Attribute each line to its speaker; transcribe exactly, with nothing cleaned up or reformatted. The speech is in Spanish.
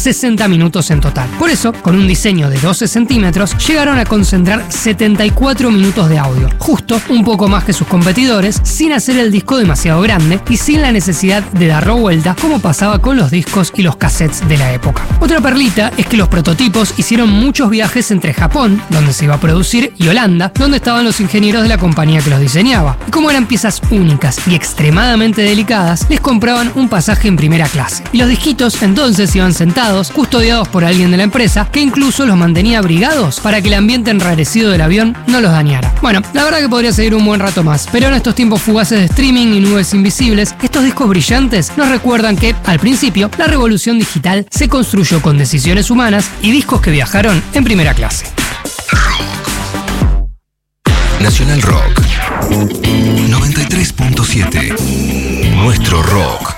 Speaker 1: sesenta minutos en total. Por eso, con un diseño de doce centímetros, llegaron a concentrar setenta y cuatro minutos de audio, justo un poco más que sus competidores, sin hacer el disco demasiado grande y sin la necesidad de darlo vuelta como pasaba con los discos y los cassettes de la época. Otra perlita es que los prototipos hicieron muchos viajes entre Japón, donde se iba a producir, y Holanda, donde estaban los ingenieros de la compañía que los diseñaba. Y como eran piezas únicas y extremadamente delicadas, les compraban un pasaje en primera clase. Y los disquitos entonces iban sentados, custodiados por alguien de la empresa, que incluso los mantenía abrigados para que el ambiente enrarecido del avión no los dañara. Bueno, la verdad que podría seguir un buen rato más, pero en estos tiempos fugaces de streaming y nubes invisibles, estos discos brillantes nos recuerdan que, al principio, la revolución digital se construyó con decisiones humanas y discos que viajaron en primera clase.
Speaker 2: Nacional Rock noventa y tres punto siete. Nuestro rock.